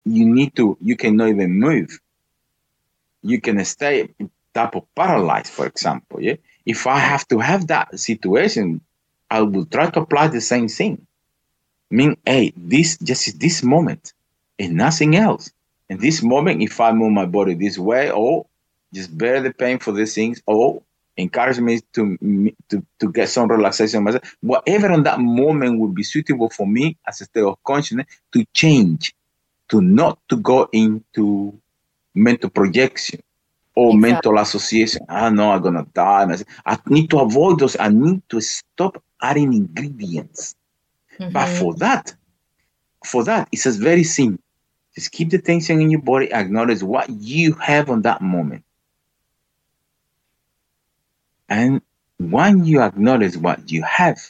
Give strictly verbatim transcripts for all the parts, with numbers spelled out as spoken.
you need to, you cannot even move. You can stay type of paralyzed, for example. Yeah. If I have to have that situation, I will try to apply the same thing. I mean, hey, this just is this moment and nothing else. In this moment, if I move my body this way, or just bear the pain for these things, or encourage me to, to, to get some relaxation myself, whatever on that moment would be suitable for me as a state of consciousness to change, to not to go into mental projection or exactly. mental association. I know I'm going to die. I need to avoid those. I need to stop adding ingredients. Mm-hmm. But for that, for that, it's just very simple. Just keep the tension in your body, acknowledge what you have on that moment. And when you acknowledge what you have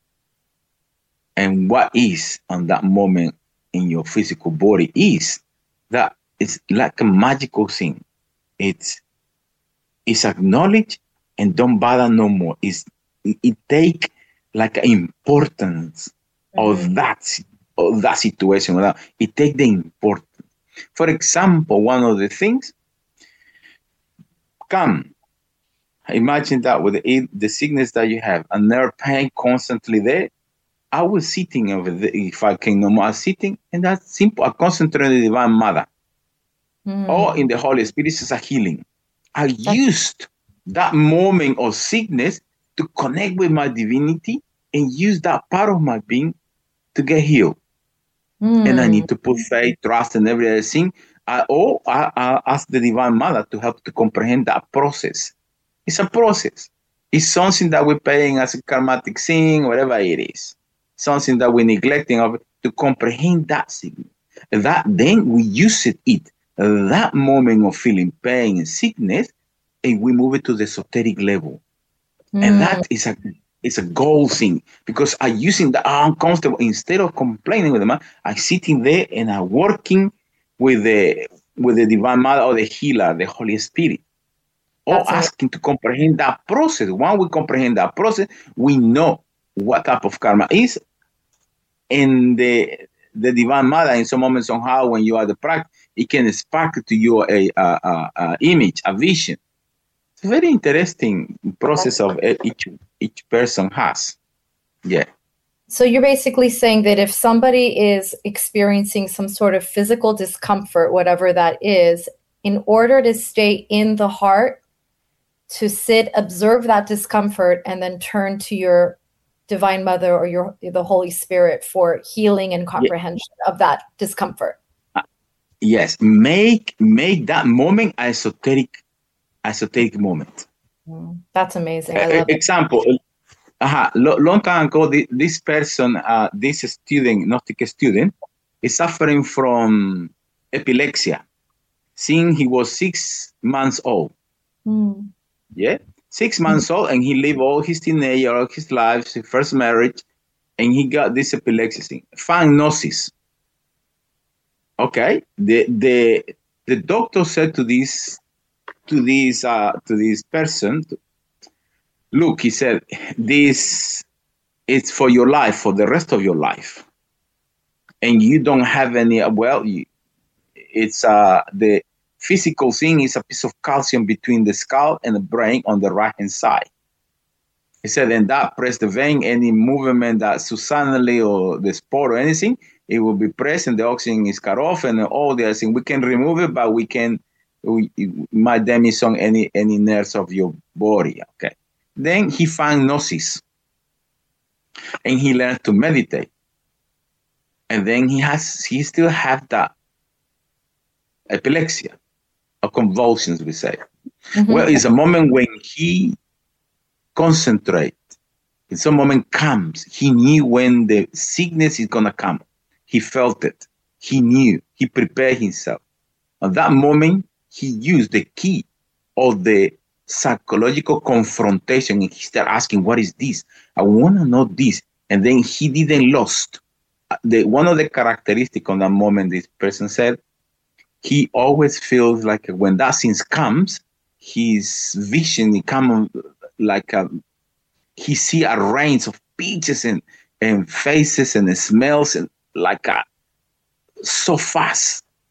and what is on that moment in your physical body is, that it's like a magical thing. It's, it's acknowledged and don't bother no more. It's, it, it take like importance mm-hmm. of that of that situation. It take the importance. For example, one of the things, come, imagine that with the, the sickness that you have, and nerve pain constantly there. I was sitting over there, if I can no more sitting, and that's simple. I concentrate on the Divine Mother mm. or in the Holy Spirit as a healing. I that's- used that moment of sickness to connect with my divinity and use that part of my being to get healed. Mm. And I need to put faith, trust, and everything. I, or I, I ask the Divine Mother to help to comprehend that process. It's a process. It's something that we're paying as a karmatic thing, whatever it is. Something that we're neglecting of to comprehend that sickness. That then we use it, it that moment of feeling pain and sickness, and we move it to the esoteric level. Mm. And that is a it's a goal thing, because I'm using the uncomfortable instead of complaining with them. I'm sitting there and I'm working with the with the Divine Mother or the healer, the Holy Spirit, or That's asking it. to comprehend that process. When we comprehend that process, we know what type of karma is, and the the Divine Mother in some moments somehow when you are the practice, it can spark to you a, a, a, a image, a vision. It's a very interesting process of each each person has. Yeah. So you're basically saying that if somebody is experiencing some sort of physical discomfort, whatever that is, in order to stay in the heart, to sit, observe that discomfort, and then turn to your Divine Mother or your the Holy Spirit for healing and comprehension yeah. of that discomfort. Uh, yes, make make that moment an esoteric, esoteric moment. Mm, that's amazing. I Uh, love example, uh, long time ago, this, this person, uh, this student, Gnostic student, is suffering from epilepsy since he was six months old. Mm. Yeah. Six months old, and he lived all his teenager, all his life, his first marriage, and he got this epilepsy thing. Found gnosis. Okay, the the the doctor said to this to this uh, to this person, look, he said, this is for your life, for the rest of your life, and you don't have any. Well, you, it's uh the. Physical thing is a piece of calcium between the skull and the brain on the right hand side. He said, and that press the vein, any movement that suddenly or the sport or anything, it will be pressed and the oxygen is cut off and all the other thing. We can remove it, but we can, we, it might damage on any, any nerves of your body. Okay. Then he found gnosis and he learned to meditate. And then he has, he still have that epilepsy. Or convulsions, we say. Mm-hmm. Well, it's a moment when he concentrates. It's a moment comes. He knew when the sickness is going to come. He felt it. He knew. He prepared himself. At that moment, he used the key of the psychological confrontation, and he started asking, what is this? I want to know this. And then he didn't lost. The, one of the characteristics on that moment, this person said, he always feels like when that thing comes, his vision comes like a, he see a range of pictures and, and faces and smells and like a, so fast.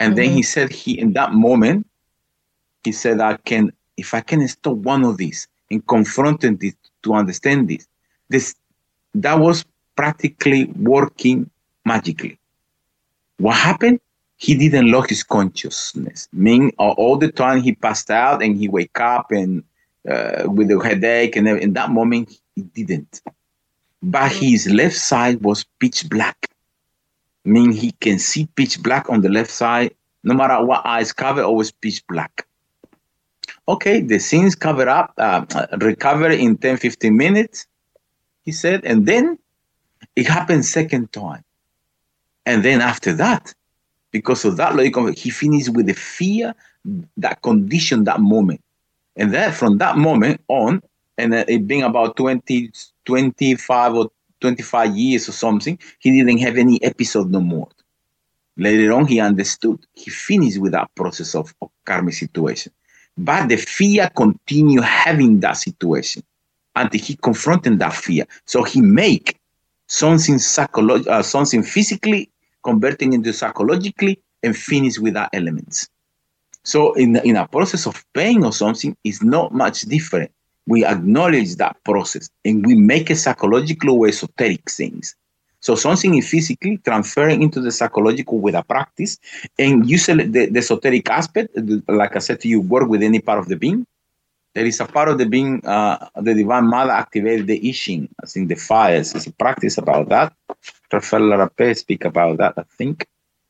And Mm-hmm. then he said, he in that moment, he said, I can, if I can stop one of these and confronting this to understand this, this that was practically working magically. What happened? He didn't lose his consciousness. Meaning, all the time he passed out and he wake up and uh, with a headache, and in that moment he didn't. But his left side was pitch black. Meaning he can see pitch black on the left side, no matter what eyes cover, always pitch black. Okay, the scene's covered up, uh, recover in ten, fifteen minutes, he said, and then it happened second time. And then after that, because of that logic, he finished with the fear that conditioned that moment. And then from that moment on, and it being about twenty, twenty-five or twenty-five years or something, he didn't have any episode no more. Later on, he understood. He finished with that process of, of karmic situation. But the fear continued having that situation until he confronted that fear. So he make something psycholo- uh, something physically, converting into psychologically, and finish with that elements. So in, in a process of pain or something, it's not much different. We acknowledge that process and we make a psychological or esoteric things. So something is physically transferring into the psychological with a practice, and usually the, the esoteric aspect, like I said to you, work with any part of the being. There is a part of the being, uh, the Divine Mother activated the I Ching, I think the fires, is a practice about that. Rafael Rapé speak about that, I think.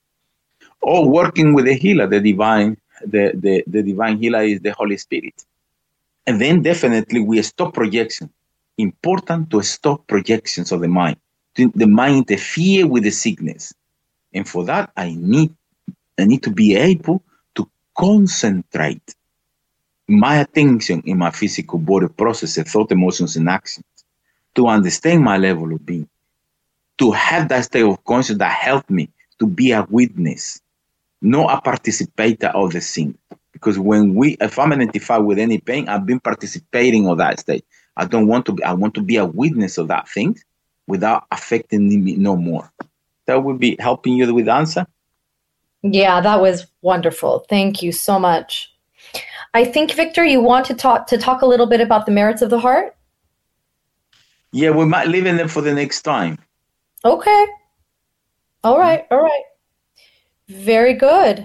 Or working with the healer, the divine, the, the, the divine healer is the Holy Spirit. And then definitely we stop projection. Important to stop projections of the mind. The mind interfere with the sickness. And for that, I need, I need to be able to concentrate my attention in my physical body processes, thought, emotions, and actions to understand my level of being, to have that state of consciousness that helped me to be a witness, not a participator of the thing. Because when we, if I'm identified with any pain, I've been participating of that state. I don't want to be, I want to be a witness of that thing without affecting me no more. That would be helping you with the answer? Yeah, that was wonderful. Thank you so much. I think, Victor, you want to talk to talk a little bit about the merits of the heart? Yeah, we might leave it for the next time. Okay. All right. All right. Very good.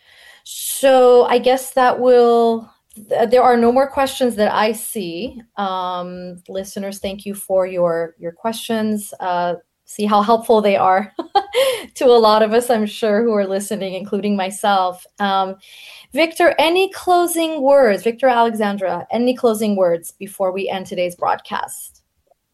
So I guess that will, there are no more questions that I see. Um, listeners, thank you for your, your questions. Uh, see how helpful they are to a lot of us, I'm sure, who are listening, including myself. Um, Victor, any closing words? Victor Alexandra, any closing words before we end today's broadcast?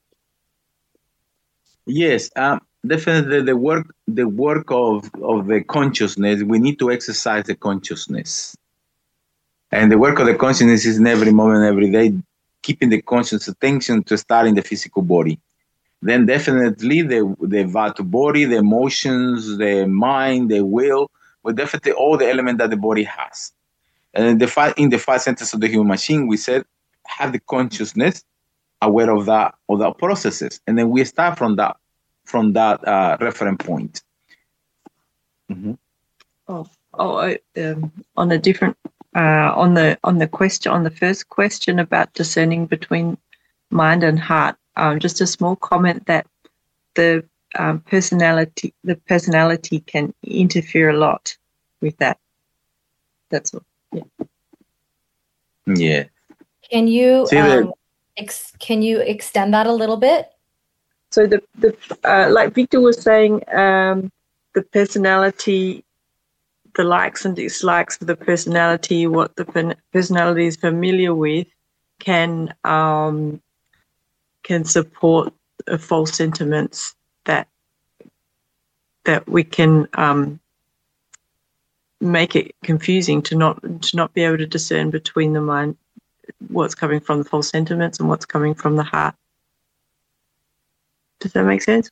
Yes, um, definitely the work, the work of, of the consciousness, we need to exercise the consciousness. And the work of the consciousness is in every moment, every day, keeping the conscious attention to start in the physical body. Then definitely the, the Vata body, the emotions, the mind, the will, but definitely all the elements that the body has. And the five, in the five centers of the human machine, we said, have the consciousness aware of that, of that processes. And then we start from that, from that uh, reference point. Mm-hmm. Oh, oh I, um, on a different, uh, on the on the question, on the first question about discerning between mind and heart, um, just a small comment that the um, personality, the personality can interfere a lot with that. That's all. Yeah. Yeah. Can you See, um, the, ex- can you extend that a little bit? So the the uh, like Victor was saying, um, the personality, the likes and dislikes of the personality, what the personality is familiar with, can um, can support uh, false sentiments that that we can um, make it confusing to not to not be able to discern between the mind, what's coming from the false sentiments and what's coming from the heart. Does that make sense?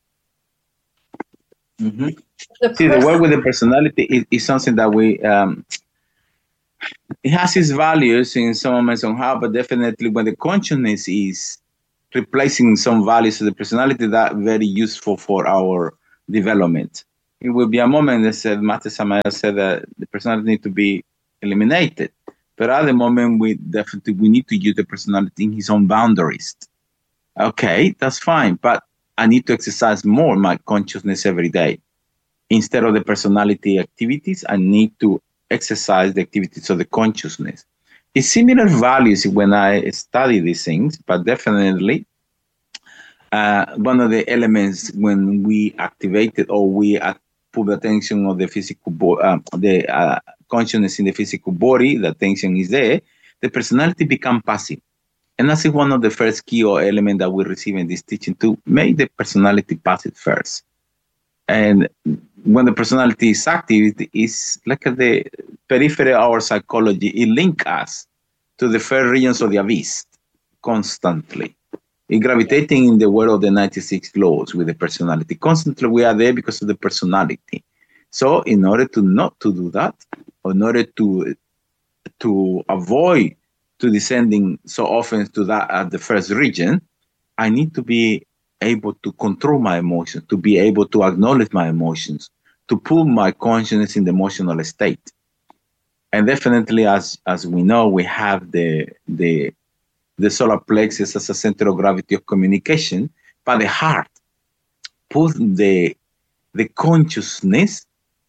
mm-hmm. The See, the work with the personality is, is something that we, um, it has its values in some moments on how, but definitely when the consciousness is replacing some values of the personality, that very useful for our development. it will be a moment that said, Master Samael said that the personality need to be eliminated. But at the moment, we definitely we need to use the personality in his own boundaries. Okay, that's fine, but I need to exercise more my consciousness every day. Instead of the personality activities, I need to exercise the activities of the consciousness. It's similar values when I study these things, but definitely uh, one of the elements when we activate it or we uh, put attention on the physical, bo- uh, the uh, consciousness in the physical body, the attention is there, the personality becomes passive. And that's one of the first key or element that we receive in this teaching, to make the personality passive first. And when the personality is active, it's like the periphery of our psychology. It links us to the first regions of the abyss constantly. It gravitating in the world of the ninety-six laws with the personality. Constantly we are there because of the personality. So in order to not to do that, or in order to, to avoid to descending so often to that at the first region, I need to be able to control my emotions, to be able to acknowledge my emotions, to put my consciousness in the emotional state. And definitely, as as we know, we have the the the solar plexus as a center of gravity of communication, but the heart put the the consciousness.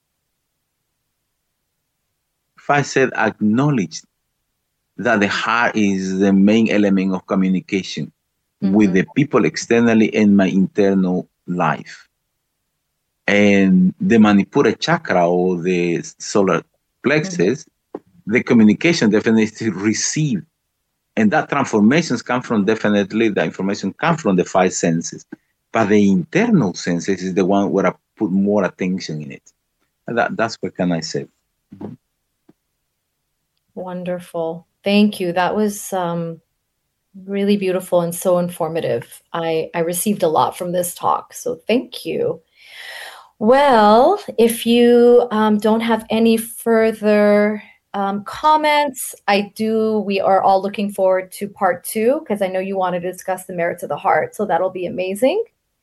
If I said acknowledge that the heart is the main element of communication mm-hmm. with the people externally in my internal life. And the Manipura chakra or the solar plexus, mm-hmm. the communication definitely is to receive. And that transformations come from definitely, the information comes from the five senses. But the internal senses is the one where I put more attention in it. And that, that's what can I say. Mm-hmm. Wonderful. Thank you. That was um, really beautiful and so informative. I, I received a lot from this talk, so thank you. Well, if you um, don't have any further um, comments, I do. We are all looking forward to part two, because I know you want to discuss the merits of the heart, so that'll be amazing.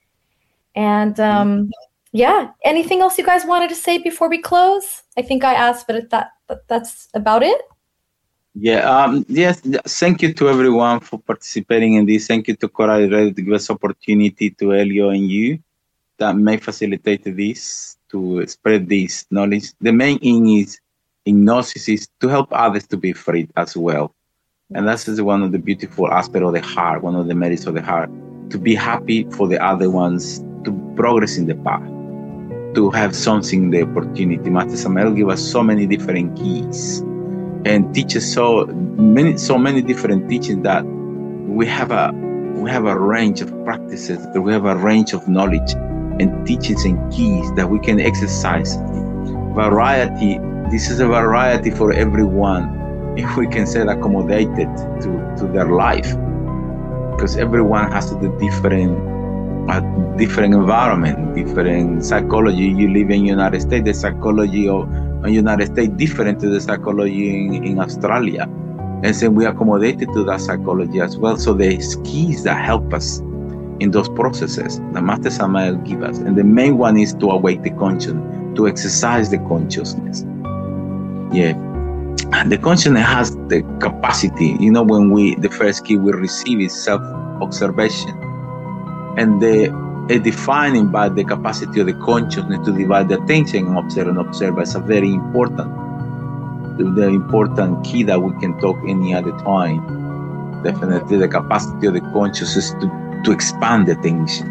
And um, yeah, anything else you guys wanted to say before we close? I think I asked, but that, that's about it. Yeah, um, yes, thank you to everyone for participating in this. Thank you to Coral Radio to give us opportunity, to Elio and you that may facilitate this, to spread this knowledge. The main aim is, in Gnosis, is to help others to be free as well. And that's just one of the beautiful aspects of the heart, one of the merits of the heart, to be happy for the other ones, to progress in the path, to have something, the opportunity. Master Samael give us so many different keys and teaches so many, so many different teachings that we have a we have a range of practices, that we have a range of knowledge and teachings and keys that we can exercise. Variety. This is a variety for everyone, if we can say accommodated to, to their life, because everyone has the different a different environment, different psychology. You live in the United States, the psychology of the United States different to the psychology in, in Australia. And so we accommodated to that psychology as well. So there's keys that help us in those processes that Master Samael give us. And the main one is to awake the consciousness, to exercise the consciousness. Yeah. And the consciousness has the capacity, you know, when we, the first key we receive is self-observation. And the a defining by the capacity of the consciousness to divide the attention and observe and observe is a very important, the important key that we can talk any other time. Definitely the capacity of the consciousness to, to expand the attention.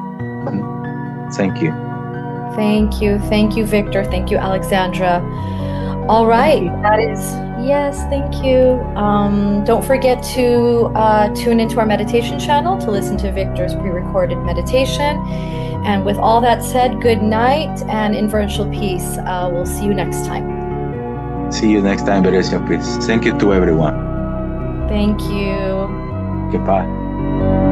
Thank you. Thank you. Thank you, Victor. Thank you, Alexandra. All right. That is, yes, thank you. Um, don't forget to uh, tune into our meditation channel to listen to Victor's pre-recorded meditation. And with all that said, good night and inferential peace. Uh, we'll see you next time. See you next time, inferential peace. Thank you to everyone. Thank you. Goodbye.